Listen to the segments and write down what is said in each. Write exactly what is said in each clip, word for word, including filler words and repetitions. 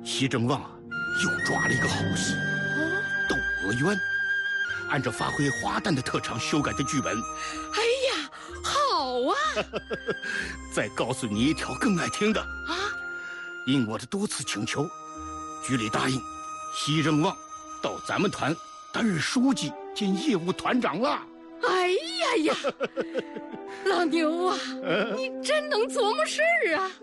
西征王啊，又抓了一个好戏——窦娥冤。按照发挥花旦的特长修改的剧本。 哎呀，好啊！ 再告诉你一条更爱听的啊！ 应我的多次请求，局里答应，西征王到咱们团担任书记兼业务团长了。 哎呀呀，老牛啊，你真能琢磨事儿啊！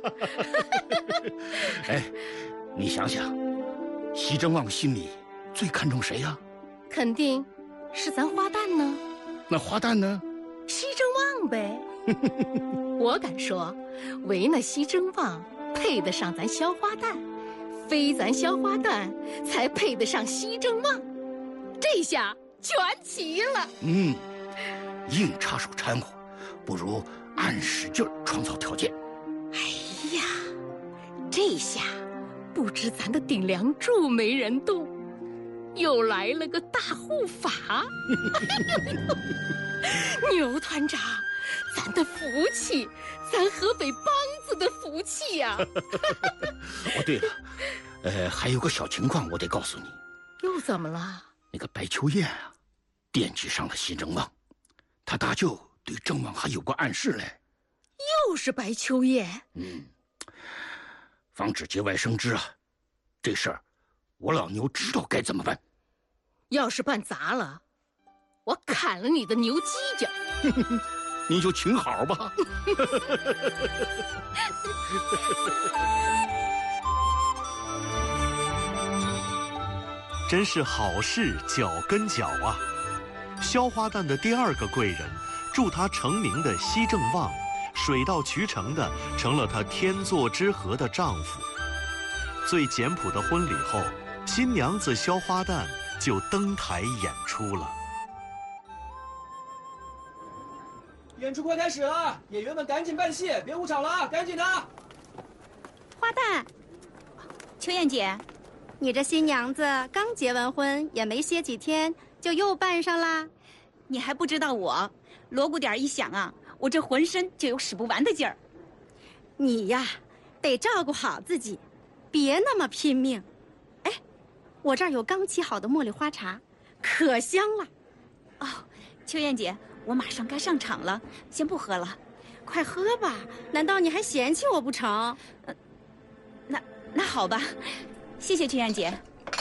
哎，你想想，西征王心里最看重谁呀、啊？ 肯定是咱花旦呢。 那花旦呢？ 西征王呗。我敢说，唯那西征王配得上咱小花旦，非咱小花旦才配得上西征王。这下全齐了。 嗯。硬插手掺和，不如暗使劲创造条件。 哎呀，这下不知咱的顶梁柱没人动，又来了个大护法。牛团长，咱的福气，咱河北梆子的福气呀、啊！ 哦，对了，呃，还有个小情况我得告诉你。 又怎么了？ 那个白秋燕啊，惦记上了西征王。他大舅对郑王还有过暗示嘞， 又是白秋燕。 嗯，防止节外生枝啊，这事儿我老牛知道该怎么办。 要是办砸了，我砍了你的牛犄角。 你就请好吧。 真是好事脚跟脚啊！萧花旦的第二个贵人，助他成名的西郑旺，水到渠成的成了他天作之合的丈夫。最简朴的婚礼后，新娘子萧花旦就登台演出了。 演出快开始了，演员们赶紧办戏，别误场了啊！赶紧的。 花旦，秋燕姐，你这新娘子刚结完婚，也没歇几天。就又办上啦， 你还不知道我，锣鼓点一响啊，我这浑身就有使不完的劲儿。 你呀，得照顾好自己，别那么拼命。哎，我这儿有刚沏好的茉莉花茶，可香了。 哦，秋燕姐，我马上该上场了，先不喝了。 快喝吧，难道你还嫌弃我不成？ 呃，那那好吧，谢谢秋燕姐。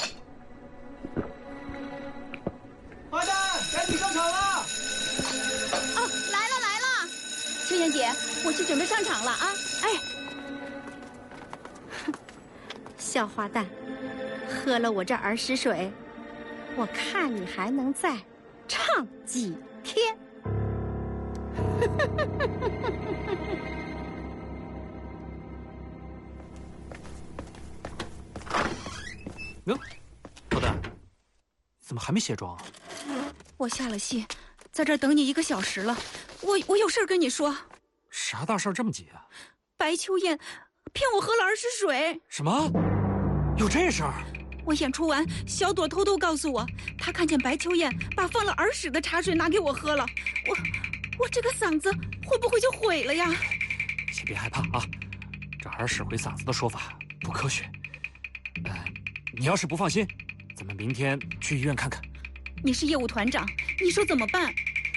花旦，赶紧上场了！ 哦，来了来了，秋燕姐，我去准备上场了啊！哎， 小花旦，喝了我这儿时水，我看你还能再唱几天。 哟，花旦，怎么还没卸妆啊？ 我下了戏，在这儿等你一个小时了。我我有事跟你说。 啥大事这么急啊？ 白秋燕骗我喝了儿时水。 什么？有这事儿？ 我演出完，小朵偷偷告诉我，她看见白秋燕把放了儿时的茶水拿给我喝了。我我这个嗓子会不会就毁了呀？ 先别害怕啊，这儿时毁嗓子的说法不科学。呃，你要是不放心，咱们明天去医院看看。 你是业务团长，你说怎么办？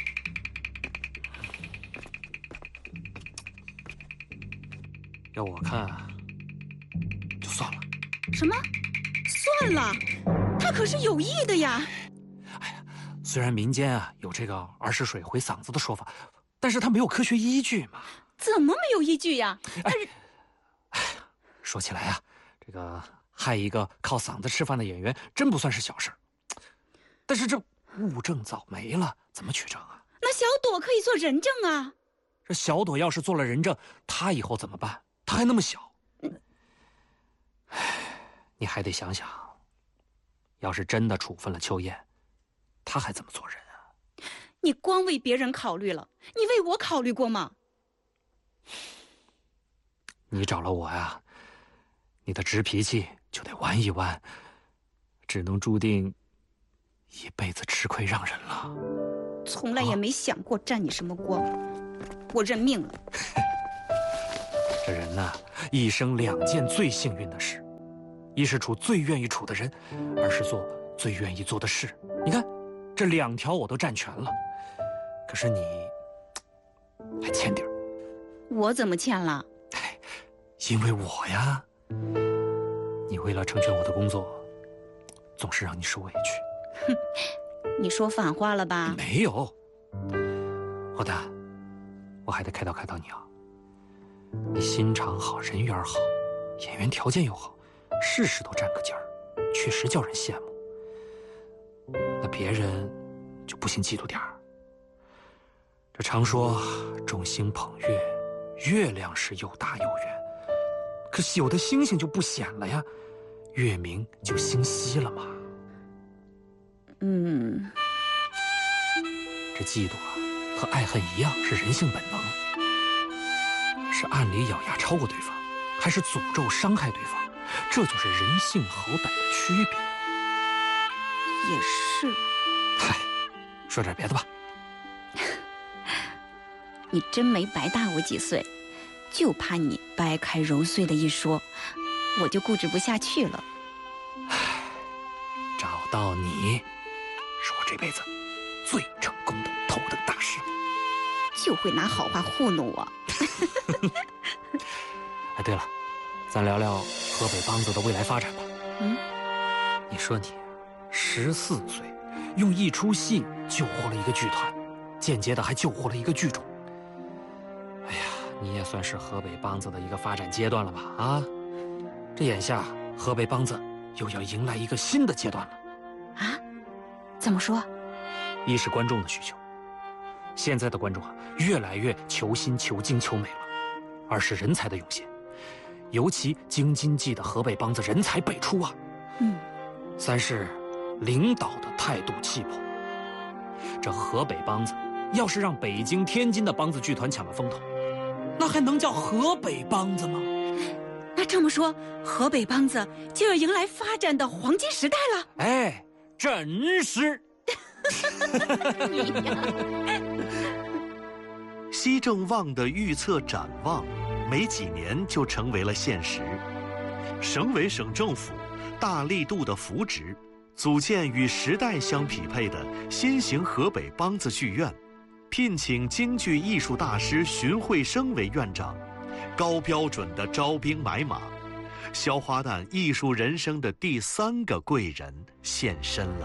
要我看，就算了。 什么？算了？他可是有意的呀！ 哎呀，虽然民间啊有这个儿时水毁嗓子的说法，但是他没有科学依据嘛。 怎么没有依据呀？ 哎，哎，说起来啊，这个害一个靠嗓子吃饭的演员，真不算是小事。但是这物证早没了，怎么取证啊？ 那小朵可以做人证啊。 这小朵要是做了人证，她以后怎么办？她还那么小。唉，你还得想想，要是真的处分了秋燕，她还怎么做人啊？ 你光为别人考虑了，你为我考虑过吗？ 你找了我呀，你的直脾气就得弯一弯，只能注定一辈子吃亏让人了。 从来也没想过沾你什么光，我认命了。 这人呐，一生两件最幸运的事， 一是处最愿意处的人，二是做最愿意做的事。你看，这两条我都占全了，可是你还欠点儿。 我怎么欠了？ 因为我呀，你为了成全我的工作，总是让你受委屈。 哼，你说反话了吧？ 没有，华丹，我还得开导开导你啊。你心肠好，人缘好，演员条件又好，事事都占个尖儿，确实叫人羡慕。那别人就不禁嫉妒点儿。这常说众星捧月，月亮是又大又圆，可是有的星星就不显了呀，月明就星稀了嘛。 嗯， 这嫉妒啊，和爱恨一样，是人性本能。是暗里咬牙超过对方，还是诅咒伤害对方？这就是人性好歹的区别。 也是。 嗨，说点别的吧。 你真没白大我几岁，就怕你掰开揉碎的一说，我就固执不下去了。 唉，找到你，是我这辈子最成功的头等大事。 就会拿好话糊弄我。 哎，对了，咱聊聊河北梆子的未来发展吧。 嗯， 你说你十四岁，用一出戏救活了一个剧团，间接的还救活了一个剧种。哎呀，你也算是河北梆子的一个发展阶段了吧？啊，这眼下河北梆子又要迎来一个新的阶段了。 啊？怎么说？ 一是观众的需求。现在的观众啊，越来越求新、求精、求美了。二是人才的涌现，尤其京津冀的河北梆子人才辈出啊。 嗯。 三是领导的态度气魄。这河北梆子要是让北京、天津的梆子剧团抢了风头，那还能叫河北梆子吗？ 那这么说，河北梆子就要迎来发展的黄金时代了。 哎，真是。 你呀。 西正旺的预测展望，没几年就成为了现实。省委省政府大力度的扶植，组建与时代相匹配的新型河北梆子剧院，聘请京剧艺术大师荀慧生为院长，高标准的招兵买马，肖花旦艺术人生的第三个贵人现身了。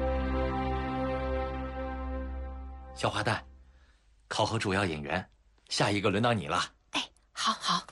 肖花旦，考核主要演员，下一个轮到你了。 哎，好好。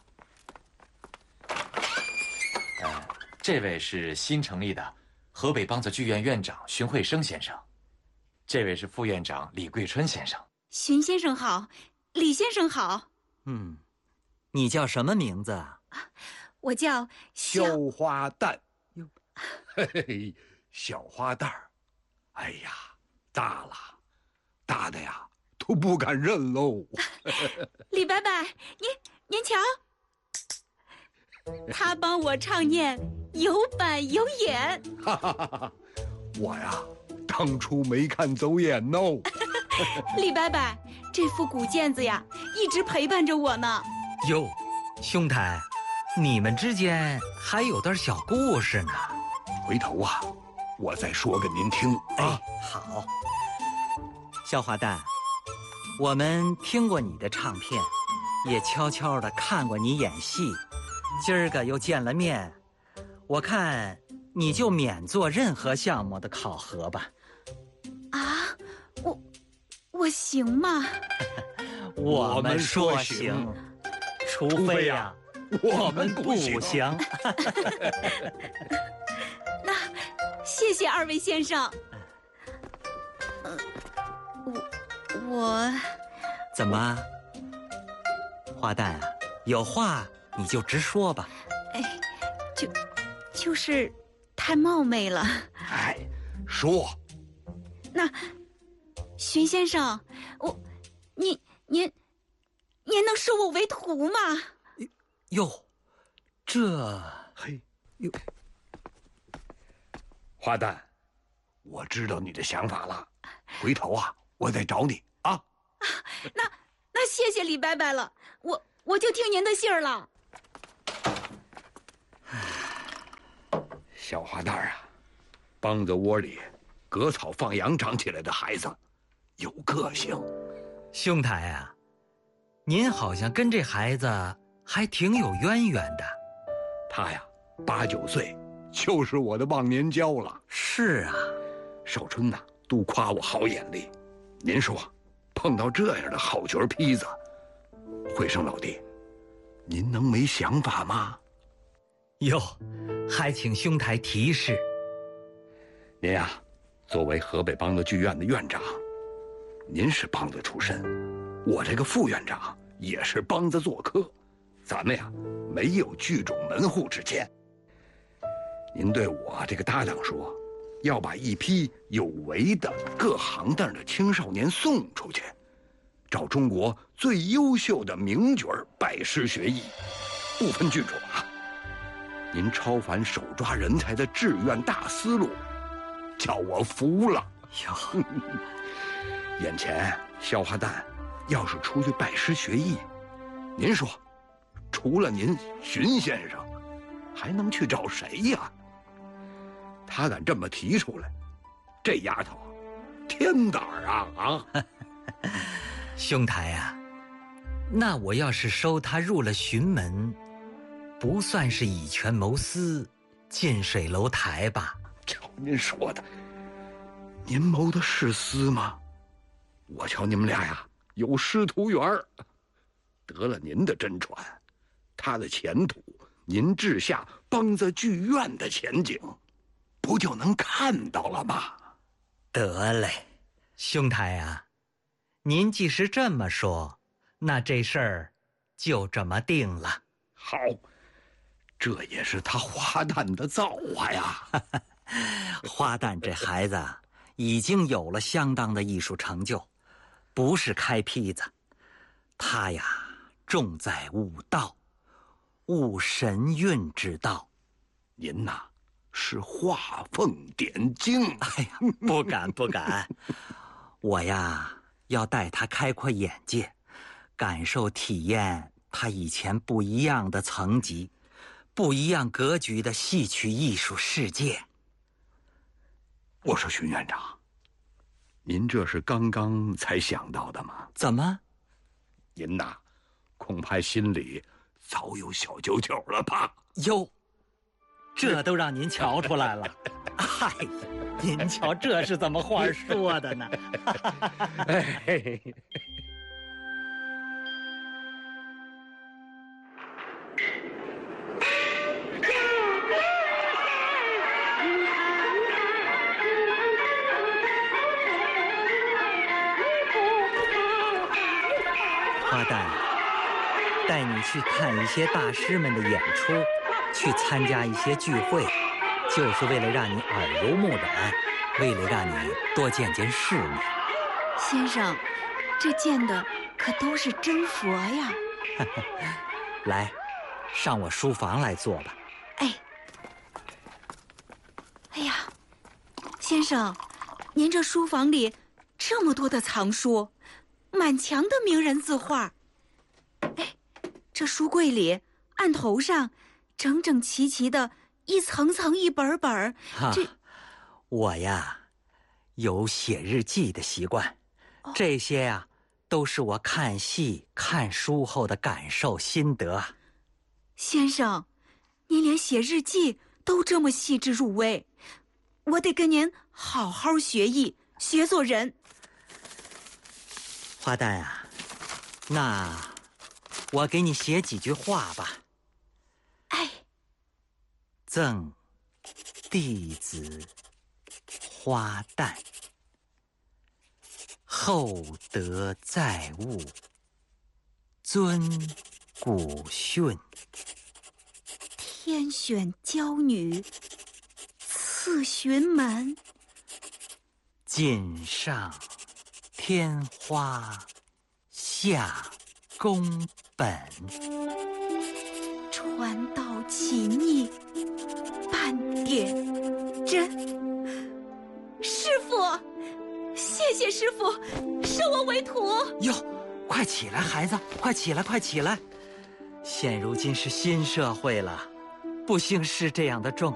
呃，这位是新成立的河北梆子剧院院长荀慧生先生，这位是副院长李桂春先生。 荀先生好，李先生好。 嗯，你叫什么名字啊？ 我叫肖花旦。哟，嘿嘿，小花旦儿，哎呀，大了。大的呀，都不敢认喽。 李伯伯，您您瞧，他帮我唱念有板有眼。 哈哈哈哈！我呀，当初没看走眼哦。 李伯伯，这副古毽子呀，一直陪伴着我呢。 哟，兄台，你们之间还有段小故事呢。 回头啊，我再说给您听啊。 哎，好。肖花旦，我们听过你的唱片，也悄悄地看过你演戏，今儿个又见了面，我看你就免做任何项目的考核吧。 啊，我我行吗？ 我们说行，除非呀，我们不行。 那谢谢二位先生。呃我我怎么，花旦啊？有话你就直说吧。 哎，就就是太冒昧了。 哎，说。 那荀先生，我您您您能收我为徒吗？ 哟，这嘿哟，花旦，我知道你的想法了，回头啊。我再找你啊！ 那那谢谢李伯伯了，我我就听您的信儿了。 小花旦啊，梆子窝里割草放羊长起来的孩子，有个性。 兄台啊，您好像跟这孩子还挺有渊源的。 他呀，八九岁就是我的忘年交了。 是啊， 少春呐，都夸我好眼力。您说，碰到这样的好角坯子，惠生老弟，您能没想法吗？ 哟，还请兄台提示。 您呀，作为河北梆子剧院的院长，您是梆子出身，我这个副院长也是梆子做客，咱们呀没有剧种门户之见。您对我这个搭档说，要把一批有为的各行当的青少年送出去，找中国最优秀的名角拜师学艺，不分剧种啊。您超凡手抓人才的志愿大思路，叫我服了。 哟， 眼前肖花旦要是出去拜师学艺，您说，除了您荀先生，还能去找谁呀？他敢这么提出来，这丫头天胆儿啊啊！ 兄台啊，那我要是收他入了荀门，不算是以权谋私、近水楼台吧？ 瞧您说的，您谋的是私吗？我瞧你们俩呀，有师徒缘儿。得了您的真传，他的前途，您治下梆子剧院的前景，不就能看到了吗？ 得嘞，兄台啊，您既是这么说，那这事儿就这么定了。 好，这也是他花旦的造化呀。 花旦这孩子已经有了相当的艺术成就，不是开坯子，他呀重在悟道，悟神韵之道。 您呐，是画凤点睛。 哎呀，不敢不敢，我呀要带他开阔眼界，感受体验他以前不一样的层级，不一样格局的戏曲艺术世界。 我说荀院长，您这是刚刚才想到的吗？ 怎么？ 您呐，恐怕心里早有小九九了吧？ 哟，这都让您瞧出来了。哎呀，您瞧这是怎么话说的呢？ 哎， 花旦，带你去看一些大师们的演出，去参加一些聚会，就是为了让你耳濡目染，为了让你多见见世面。 先生，这见的可都是真佛呀！ 来，上我书房来坐吧。 哎，哎呀，先生，您这书房里这么多的藏书，满墙的名人字画。哎，这书柜里案头上整整齐齐的一层层一本本。这我呀有写日记的习惯，哦，这些呀都是我看戏看书后的感受心得。 先生，您连写日记都这么细致入微，我得跟您好好学艺，学做人。 花旦啊，那我给你写几句话吧。 哎， 赠弟子花旦，厚德载物，尊古训。 天选娇女赐询门， 锦上添花下宫本。 传道起逆半点真。师傅，谢谢师傅收我为徒。 哟，快起来，孩子，快起来，快起来！现如今是新社会了，不兴师这样的重